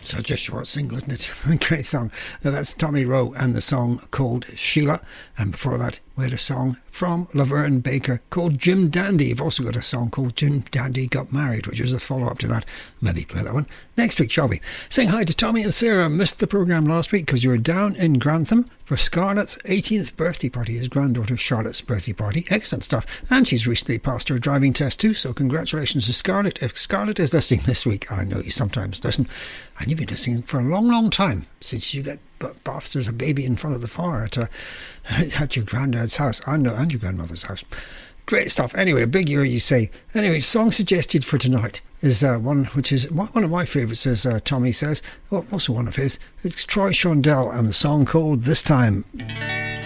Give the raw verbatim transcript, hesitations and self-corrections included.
Such a short single, isn't it? Great song. Now that's Tommy Rowe and the song called Sheila. And before that, we had a song from Laverne Baker called Jim Dandy. You've also got a song called Jim Dandy Got Married, which was a follow-up to that. Maybe play that one next week, shall we? Saying hi to Tommy and Sarah. Missed the programme last week because you were down in Grantham for Scarlett's eighteenth birthday party, his granddaughter Charlotte's birthday party. Excellent stuff. And she's recently passed her driving test too, so congratulations to Scarlett. If Scarlett is listening this week, I know you sometimes listen, and you've been listening for a long, long time, since you got bathed as a baby in front of the fire at, uh, at your granddad's house, and, no, and your grandmother's house. Great stuff. Anyway, a big year, you say. Anyway, song suggested for tonight is uh, one which is one of my favourites, as uh, Tommy says. Well, also one of his. It's Troy Shondell and the song called This Time.